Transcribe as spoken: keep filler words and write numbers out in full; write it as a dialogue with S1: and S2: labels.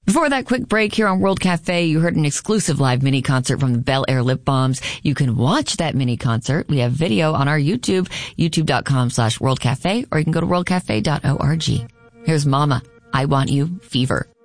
S1: Before that quick break here on World Cafe, you heard an exclusive live mini concert from the Bel Air Lip Balms. You can watch that mini concert. We have video on our YouTube, youtube.com slash World Cafe, or you can go to world cafe dot org. Here's Mama, I Want You, Fever.